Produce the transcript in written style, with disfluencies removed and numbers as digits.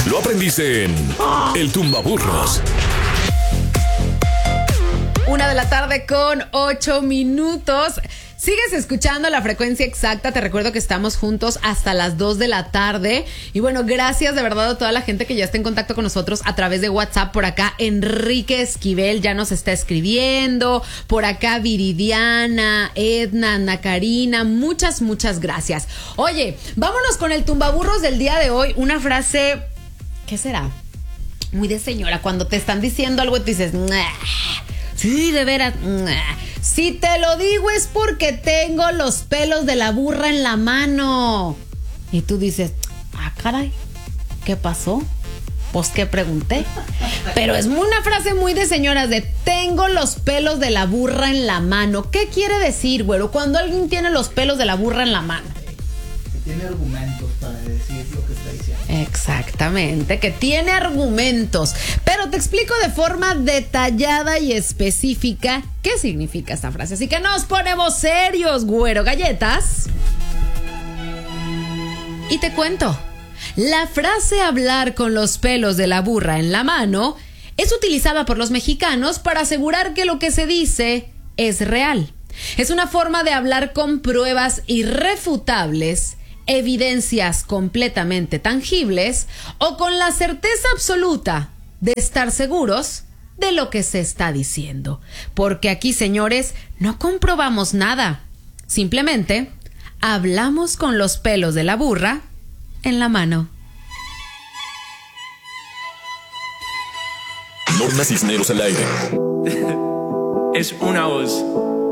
Lo aprendiste en El Tumbaburros. 1:08 p.m. Sigues escuchando La Frecuencia Exacta. Te recuerdo que estamos juntos hasta las 2 p.m. Y bueno, gracias de verdad a toda la gente que ya está en contacto con nosotros a través de WhatsApp. Por acá Enrique Esquivel ya nos está escribiendo. Por acá Viridiana, Edna, Ana Karina. Muchas gracias. Oye, vámonos con el tumbaburros del día de hoy. Una frase, ¿qué será? Muy de señora. Cuando te están diciendo algo y te dices, nah. Sí, de veras. Si te lo digo es porque tengo los pelos de la burra en la mano. Y tú dices, caray, ¿qué pasó? Pues ¿qué pregunté? Pero es una frase muy de señoras de tengo los pelos de la burra en la mano. ¿Qué quiere decir, güero? Cuando alguien tiene los pelos de la burra en la mano. Que tiene argumentos para decir lo que está diciendo. Exactamente, que tiene argumentos. Pero te explico de forma detallada y específica qué significa esta frase. Así que nos ponemos serios, güero galletas. Y te cuento. La frase hablar con los pelos de la burra en la mano es utilizada por los mexicanos para asegurar que lo que se dice es real. Es una forma de hablar con pruebas irrefutables, evidencias completamente tangibles o con la certeza absoluta de estar seguros de lo que se está diciendo. Porque aquí, señores, no comprobamos nada. Simplemente hablamos con los pelos de la burra en la mano. Norma Cisneros al aire. Es una voz.